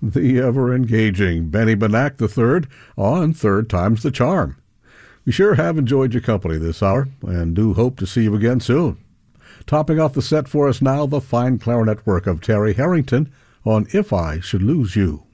the ever-engaging Benny Benack III on Third Time's the Charm. We sure have enjoyed your company this hour, and do hope to see you again soon. Topping off the set for us now, the fine clarinet work of Terry Harrington on If I Should Lose You.